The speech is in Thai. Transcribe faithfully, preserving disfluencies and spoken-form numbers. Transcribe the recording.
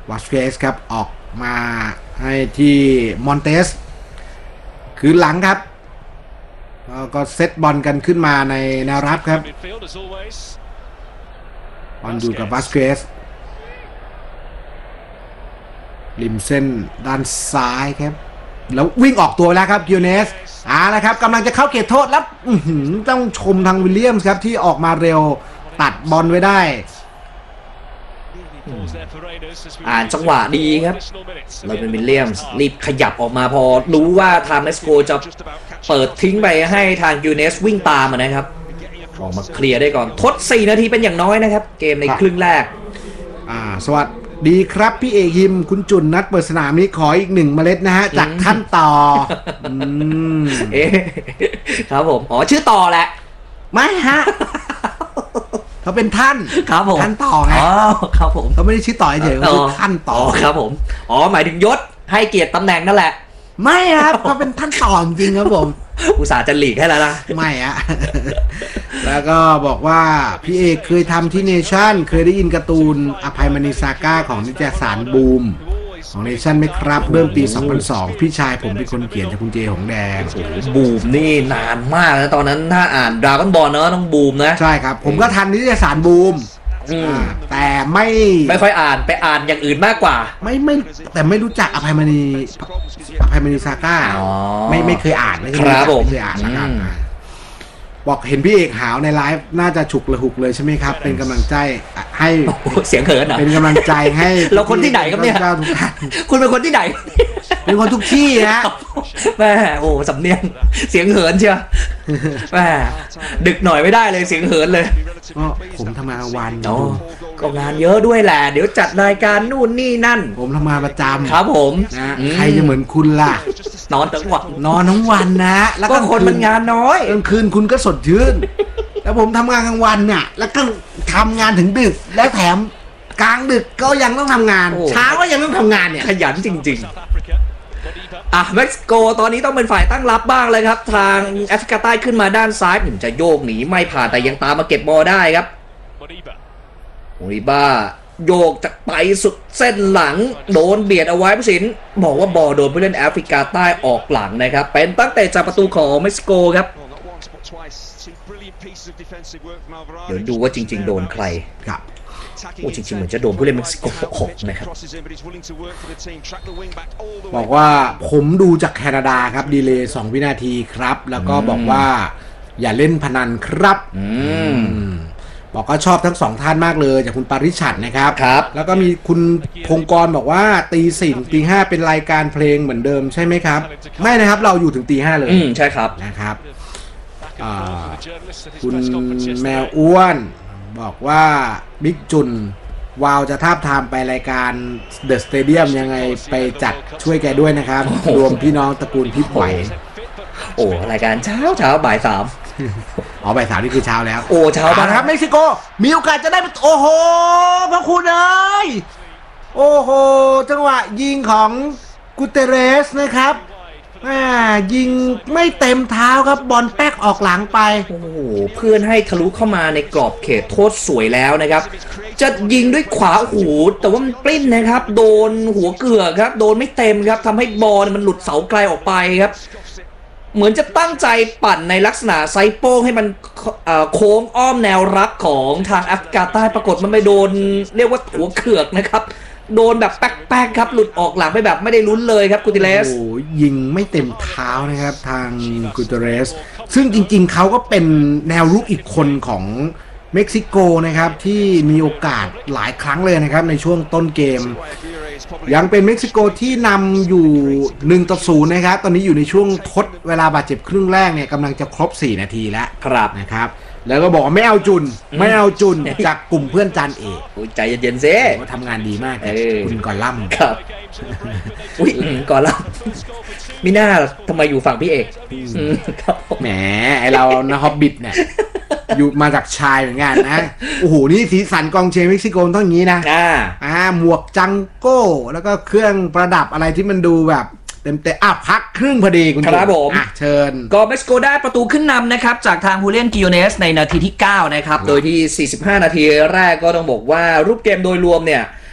วาสเกสครับออกมาให้ที่มอนเตสคืนหลังครับก็เซตบอลกันขึ้นมาในแนวรับครับบอลอยู่กับวาสเกสริมเส้นด้านซ้ายครับแล้ววิ่งออกตัวแล้วครับกิโอเนสอ่าแล้วครับกำลังจะเข้าเขตโทษแล้วต้องชมทางวิลเลียมส์ครับที่ออกมาเร็วตัดบอลไว้ได้อ่านจังหวะดีครับเราเป็นวิลเลียมส์รีบขยับออกมาพอรู้ว่าทางเม็กซิโกจะเปิดทิ้งไปให้ทางยูเนสวิ่งตามนะครับออกมาเคลียร์ได้ก่อนทดสี่นาทีเป็นอย่างน้อยนะครับเกมในครึ่งแรกอ่าสวัสดีครับพี่เอกฮิมคุณจุนนัดเปิดสนามนี้ขออีกหนึ่งเมล็ดนะฮะจากท่านต่อเอ๊ะครับผมอ๋อชื่อต่อแหละไม่ฮะเขาเป็นท่านครับผมท่านต่อไงอ๋อครับผมเขาไม่ได้ชื่อต่อเฉยๆเขาคือท่านต่อครับผมอ๋อหมายถึงยศให้เกียรติตำแหน่งนั่นแหละไม่ครับเขาเป็นท่านต่อจริงครับผมอุตส่าห์จะหลีกให้แล้วนะไม่อะแล้วก็บอกว่าพี่เอกเคยทำที่เนชั่นเคยได้ยินการ์ตูนอภัยมณีซาก้าของนิตยสารบูมของเนชั่นไหมครับเริ่มปีสองพันสองพี่ชายผมเป็นคนเขียนจากคุณเจหงแดงบูมนี่นานมากนะตอนนั้นถ้าอ่านดราก้อนบอลเนอะต้องบูมนะใช่ครับผมก็ทันนิตยสารบูมแต่ไม่ไม่ค่อยอ่านไปอ่านอย่างอื่นมากกว่าไม่ไม่แต่ไม่รู้จักอภัยมณีอภัยมณีซาก้าไม่ไม่เคยอ่านไม่เคยอ่านนะครับบอกเห็นพี่เอกหาวในไลฟ์น่าจะฉุกระหุกเลยใช่ไหมครับเป็นกำลังใจให้เสียงเขินเหรอเป็นกำลังใจให้เราคนที่ไหนครับเนี่ยคุณเป็นคนที่ไหนเป็นคนทุกที่ฮะแม่โอ้สำเนียงเสียงเหินเชียวแม่ดึกหน่อยไม่ได้เลยเสียงเหินเลยก็ผมทำงานวันเนาะก็งานเยอะด้วยแหละเดี๋ยวจัดรายการนู่นนี่นั่นผมทำงานประจำครับผมนะใครจะเหมือนคุณล่ะนอนทั้งวันนอนทั้งวันนะแล้วก็คนมันงานน้อยกลางคืนคุณก็สดชื่นแล้วผมทำงานกลางวันเนี่ยแล้วก็ทำงานถึงดึกแล้วแถมกลางดึกก็ยังต้องทำงานเช้าก็ยังต้องทำงานเนี่ยขยันจริงๆอ่ะเม็กซิโกตอนนี้ต้องเป็นฝ่ายตั้งรับบ้างเลยครับทางแอฟริกาใต้ขึ้นมาด้านซ้ายจะโยกหนีไม่ผ่านแต่ยังตามมาเก็บบอลได้ครับโอริบ้าโยกจากไปสุดเส้นหลังโดนเบียดเอาไว้ผู้สินบอกว่าบอลโดนผู้เล่นแอฟริกาใต้ออกหลังนะครับเป็นตั้งแต่จากประตูของเม็กซิโกครับเดี๋ยวดูว่าจริงๆโดนใครครับโอ้จริงๆเหมือนจะโดนผู้เล่นเม็กซิโกหกนะครับบอกว่าผมดูจากแคนาดาครับดีเลย์สองวินาทีครับแล้วก็บอกว่าอย่าเล่นพนันครับอืมบอกก็ชอบทั้งสองท่านมากเลยจากคุณปาริชัดนะครับครับแล้วก็มีคุณพงกรบอกว่าตีสี่ถึงตีห้าเป็นรายการเพลงเหมือนเดิมใช่ไหมครับไม่นะครับเราอยู่ถึงตีห้าเลยอืมใช่ครับนะครับคุณแมวอ้วนบอกว่าบิ๊กจุนวาวจะทาบทามไปรายการเดอะสเตเดียมยังไงไปจัดช่วยแกด้วยนะครับรวมพี่น้องตระกูลพี่ปล่อยโอ้รายการเช้าเช้าบ่ายสามอ๋อบ่ายสามนี่คือเช้าแล้วโอ้เช้าบ้างครับเม็กซิโกมีโอกาสจะได้โอ้โหพระคุณเอ้ยโอ้โหจังหวะยิงของกูเตเรสนะครับยิงไม่เต็มเท้าครับบอลแป๊กออกหลังไปโอ้โหเพื่อนให้ทะลุเข้ามาในกรอบเขตโทษสวยแล้วนะครับจะยิงด้วยขวาโอ้โหแต่ว่ามันปลิ้นนะครับโดนหัวเกือกครับโดนไม่เต็มครับทำให้บอลมันหลุดเสาไกลออกไปครับเหมือนจะตั้งใจปั่นในลักษณะไซโป้งให้มันโค้งอ้อมแนวรับของทางแอฟริกาใต้ปรากฏมันไปโดนเรียกว่าหัวเกือกนะครับโดนแบบแป๊กๆครับหลุดออกหลังไปแบบไม่ได้ลุ้นเลยครับกูติเลสโอ้ยิงไม่เต็มเท้านะครับทางกูติเลสซึ่งจริงๆเขาก็เป็นแนวรุกอีกคนของเม็กซิโกนะครับที่มีโอกาสหลายครั้งเลยนะครับในช่วงต้นเกมยังเป็นเม็กซิโกที่นำอยู่หนึ่งต่อศูนย์นะครับตอนนี้อยู่ในช่วงทดเวลาบาดเจ็บครึ่งแรกเนี่ยกำลังจะครบสี่นาทีแล้วครับนะครับแล้วก็บอกว่าไม่เอาจุนไม่เอาจุนจากกลุ่มเพื่อนจันเอกใจเย็นๆซิว่าทำงานดีมากคุณกอลัมครับอุ้ยกอลัมมิน่าทำไมอยู่ฝั่งพี่เอกแหมไอเรานะฮอบบิทเนี่ยอยู่มาจากชายเหมือนกันนะโอ้โหนี่สีสันกองเชียร์เม็กซิโกต้องอย่างนี้นะอ่าหมวกจังโก้แล้วก็เครื่องประดับอะไรที่มันดูแบบเต็มเต็มอ่ะพักครึ่งพอดีคุณครับผมอ่ะเชิญก็เม็กซิโกได้ประตูขึ้นนำนะครับจากทางฮูเลียนกิโอเนสในนาทีที่เก้านะครับโดยที่สี่สิบห้านาทีแรกก็ต้องบอกว่ารูปเกมโดยรวมเนี่ย